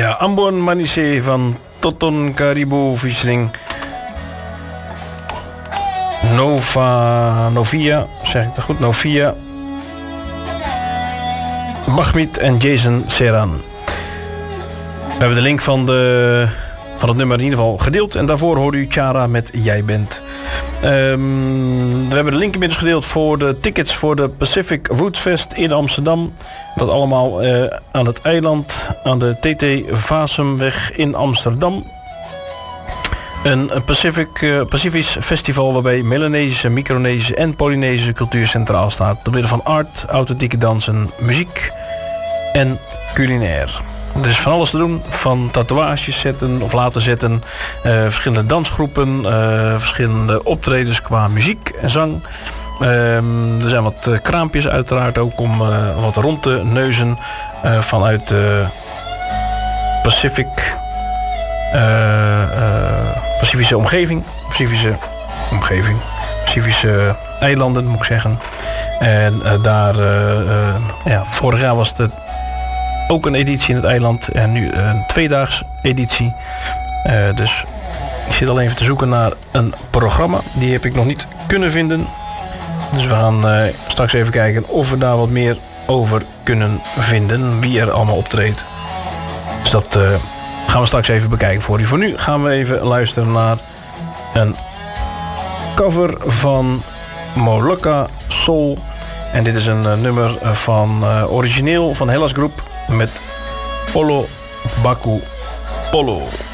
Ja, Ambon Manise van Toton Caribou featuring Novia, zeg ik dat goed? Novia, Bahmit en Jason Serran. We hebben de link van het nummer in ieder geval gedeeld. En daarvoor hoorde u Chara met Jij Bent. We hebben de link inmiddels gedeeld voor de tickets voor de Pacific Roots Fest in Amsterdam. Dat allemaal aan het eiland, aan de TT Vasumweg in Amsterdam. Een Pacifisch festival waarbij Melanesische, Micronesische en Polynesische cultuur centraal staat. Door middel van art, authentieke dansen, muziek en culinair. Er is van alles te doen, van tatoeages zetten of laten zetten, verschillende dansgroepen, verschillende optredens qua muziek en zang. Er zijn wat kraampjes uiteraard ook om wat rond te neuzen vanuit de Pacifische omgeving, Pacifische eilanden moet ik zeggen. En vorig jaar was het ook een editie in het eiland en nu een tweedaags editie. Dus ik zit al even te zoeken naar een programma. Die heb ik nog niet kunnen vinden. Dus we gaan straks even kijken of we daar wat meer over kunnen vinden. Wie er allemaal optreedt. Dus dat gaan we straks even bekijken voor u. Voor nu gaan we even luisteren naar een cover van Molucca Soul. En dit is een nummer van origineel van Hellas Groep met Olo Baku Polo.